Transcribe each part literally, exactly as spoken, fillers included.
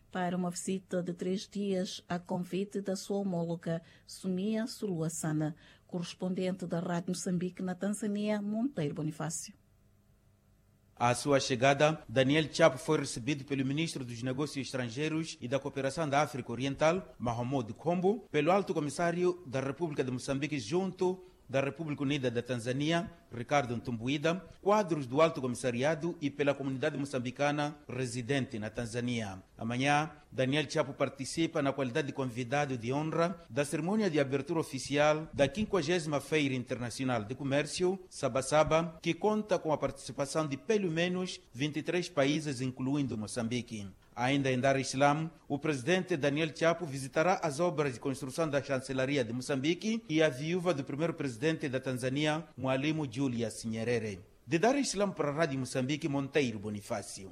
para uma visita de três dias a convite da sua homóloga Sumia Suluassana, correspondente da Rádio Moçambique na Tanzânia, Monteiro Bonifácio. À sua chegada, Daniel Chapo foi recebido pelo ministro dos Negócios Estrangeiros e da Cooperação da África Oriental, Mahamoud Kombo, pelo alto comissário da República de Moçambique junto da República Unida da Tanzânia, Ricardo Ntumbuida, quadros do Alto Comissariado e pela comunidade moçambicana residente na Tanzânia. Amanhã, Daniel Chapo participa na qualidade de convidado de honra da cerimônia de abertura oficial da quinquagésima Feira Internacional de Comércio, Sabasaba, que conta com a participação de pelo menos vinte e três países, incluindo Moçambique. Ainda em Dar es Salaam, o presidente Daniel Chapo visitará as obras de construção da chancelaria de Moçambique e a viúva do primeiro presidente da Tanzânia, Mwalimu Julius Nyerere. De Dar es Salaam para a Rádio Moçambique, Monteiro Bonifácio.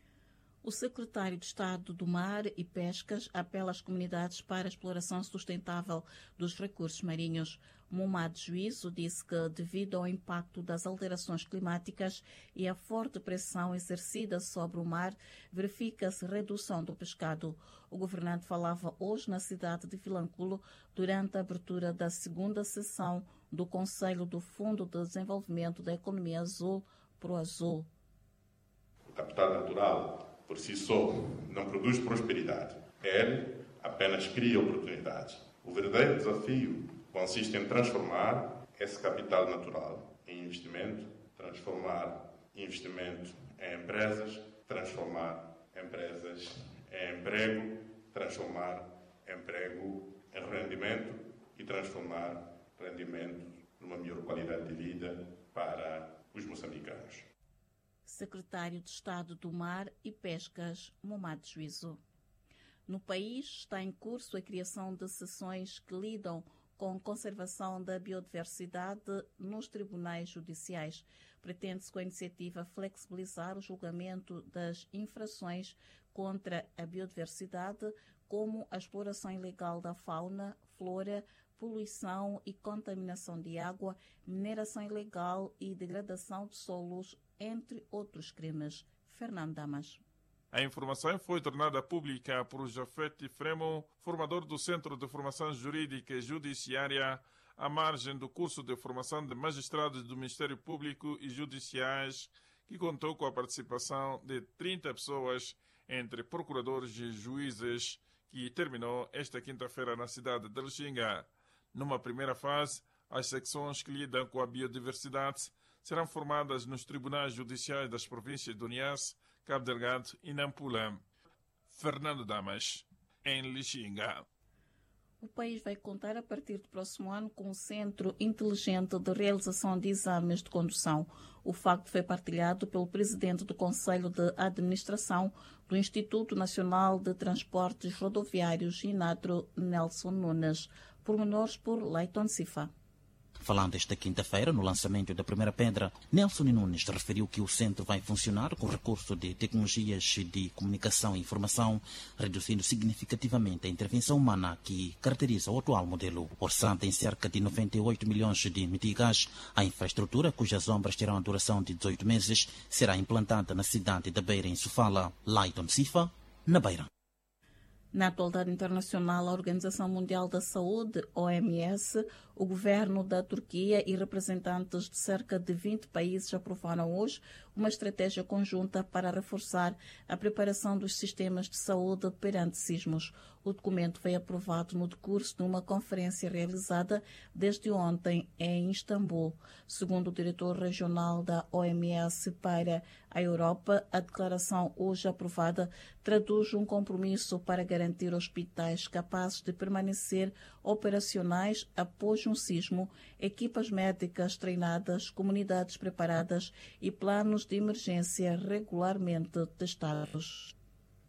O secretário de Estado do Mar e Pescas apela às comunidades para a exploração sustentável dos recursos marinhos. Momad Juízo disse que, devido ao impacto das alterações climáticas e à forte pressão exercida sobre o mar, verifica-se redução do pescado. O governante falava hoje na cidade de Vilanculo durante a abertura da segunda sessão do Conselho do Fundo de Desenvolvimento da Economia Azul, ProAzul. O capital natural, por si só, não produz prosperidade. Ele apenas cria oportunidades. O verdadeiro desafio consiste em transformar esse capital natural em investimento, transformar investimento em empresas, transformar empresas em emprego, transformar emprego em rendimento e transformar rendimento numa melhor qualidade de vida para os moçambicanos. Secretário de Estado do Mar e Pescas, Momad Juízo. No país está em curso a criação de sessões que lidam com conservação da biodiversidade nos tribunais judiciais. Pretende-se com a iniciativa flexibilizar o julgamento das infrações contra a biodiversidade, como a exploração ilegal da fauna, flora, poluição e contaminação de água, mineração ilegal e degradação de solos, entre outros crimes. Fernando Damas. A informação foi tornada pública por Jafet Fremo, formador do Centro de Formação Jurídica e Judiciária, à margem do curso de formação de magistrados do Ministério Público e Judiciais, que contou com a participação de trinta pessoas, entre procuradores e juízes, que terminou esta quinta-feira na cidade de Lixinga. Numa primeira fase, as secções que lidam com a biodiversidade serão formadas nos tribunais judiciais das províncias de Niassa, Cabo Delgado e Nampula. Fernando Damas, em Lixinga. O país vai contar a partir do próximo ano com um centro inteligente de realização de exames de condução. O facto foi partilhado pelo presidente do Conselho de Administração do Instituto Nacional de Transportes Rodoviários, INATRO, Nelson Nunes. Pormenores por Leiton Sifa. Falando esta quinta-feira, no lançamento da primeira pedra, Nelson Nunes referiu que o centro vai funcionar com recurso de tecnologias de comunicação e informação, reduzindo significativamente a intervenção humana que caracteriza o atual modelo. Orçada em cerca de noventa e oito milhões de meticais, a infraestrutura, cujas obras terão a duração de dezoito meses, será implantada na cidade da Beira, em Sofala. Leiton Sifa, na Beira. Na atualidade internacional, a Organização Mundial da Saúde, O M S, o governo da Turquia e representantes de cerca de vinte países aprovaram hoje uma estratégia conjunta para reforçar a preparação dos sistemas de saúde perante sismos. O documento foi aprovado no decurso de uma conferência realizada desde ontem em Istambul. Segundo o diretor regional da O M S para a Europa, a declaração hoje aprovada traduz um compromisso para garantir hospitais capazes de permanecer operacionais após um sismo, equipas médicas treinadas, comunidades preparadas e planos de emergência regularmente testados.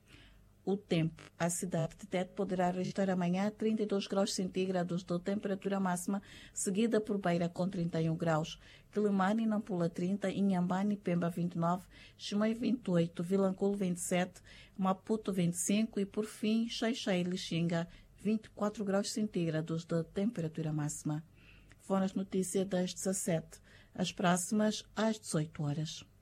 O tempo. A cidade de Tete poderá registrar amanhã trinta e dois graus centígrados de temperatura máxima, seguida por Beira com trinta e um graus. Quilimane e Nampula trinta, Inhambane e Pemba vinte e nove, Chimoio vinte e oito, Vilanculo vinte e sete, Maputo vinte e cinco e, por fim, Xai-Xai e Lixinga vinte e quatro graus centígrados de temperatura máxima. Foram as notícias das dezassete, as próximas às dezoito horas.